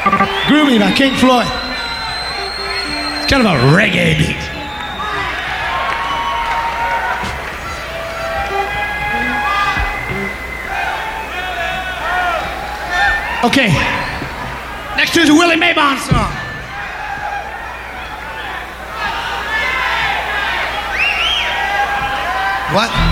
Groovy by King Floyd. It's kind of a reggae beat. Okay, next is a Willie Maybon song. What?